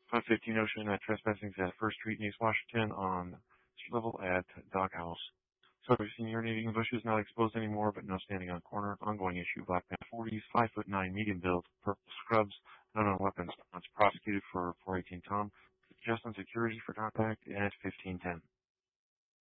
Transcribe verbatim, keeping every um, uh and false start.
five fifteen Ocean at trespassing at First Street in East Washington on street level at Dog House. So we've seen urinating in bushes, not exposed anymore, but no standing on corner. Ongoing issue. Black Panther forties, five foot nine, medium build, purple scrubs, no known weapons. Once prosecuted for four eighteen Tom. Just on security for contact at fifteen ten.